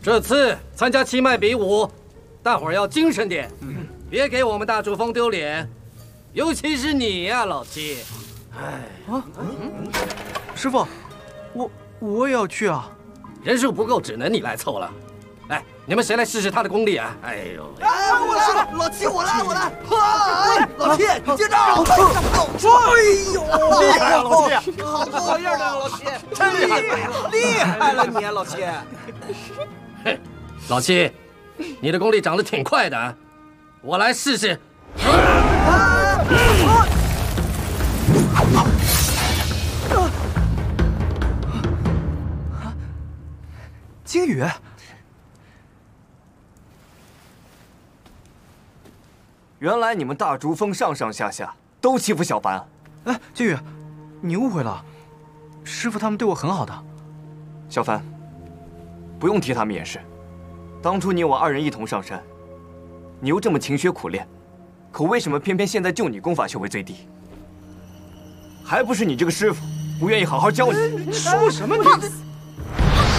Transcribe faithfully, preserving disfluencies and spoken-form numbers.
这次参加七脉比武，大伙儿要精神点，嗯、别给我们大主峰丢脸，尤其是你呀、啊，老七。哎啊， 嗯、师傅，我我也要去啊。 人数不够，只能你来凑了。哎，你们谁来试试他的功力啊？哎呦！ 哎，我来，老七，我来，我来！哎，老七，你接招！哎呦， 厉害啊，老七！ 好好样的，老七，真厉害了，厉害了你，老七！ 嘿，老七，你的功力长得挺快的啊，我来试试。 金羽， 原来你们大竹峰上上下下都欺负小凡。 哎，金羽，你误会了，师傅他们对我很好的。 小凡，不用替他们掩饰。当初你我二人一同上山，你又这么勤学苦练，可为什么偏偏现在就你功法修为最低？还不是你这个师傅不愿意好好教你。 你说什么你？